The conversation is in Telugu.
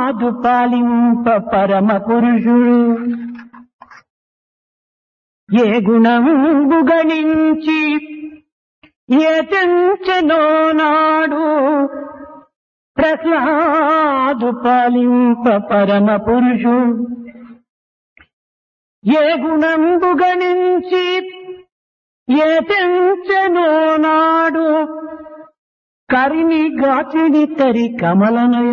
ప్రహ్లాదు పాలింప పరమ పురుషుడు ఏ గుణంబు గణించి ఏ తెంచెనో నాడు ప్రహ్లాదు పాలింప పరమ పురుషుడు ఏ గుణంబు గణించి ఏ తెంచెనో నాడు కరిని గాచిడి తరి కమలనయ